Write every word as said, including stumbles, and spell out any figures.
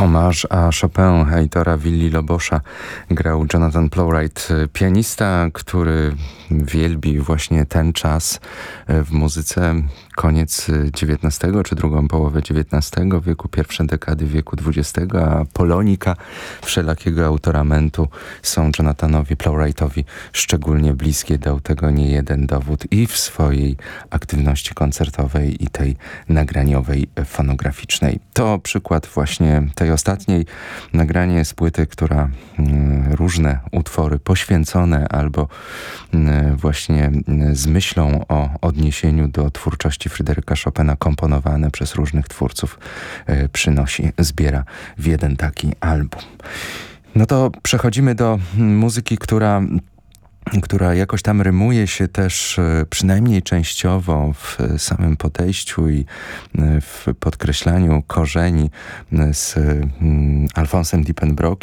Hommage a Chopin Heitora Willi-Lobosza grał Jonathan Plowright, pianista, który wielbi właśnie ten czas w muzyce, koniec dziewiętnastego czy drugą połowę dziewiętnastego wieku, pierwsze dekady wieku dwudziestego, a polonika wszelakiego autoramentu są Jonathanowi Plowrightowi szczególnie bliskie. Dał tego nie jeden dowód i w swojej aktywności koncertowej i tej nagraniowej, fonograficznej. To przykład właśnie tej ostatniej, nagranie z płyty, która y, różne utwory poświęcone albo y, właśnie y, z myślą o odniesieniu do twórczości Fryderyka Chopina komponowane przez różnych twórców y, przynosi, zbiera w jeden taki album. No to przechodzimy do muzyki, która która jakoś tam rymuje się też przynajmniej częściowo w samym podejściu i w podkreślaniu korzeni z Alfonsem Diepenbrock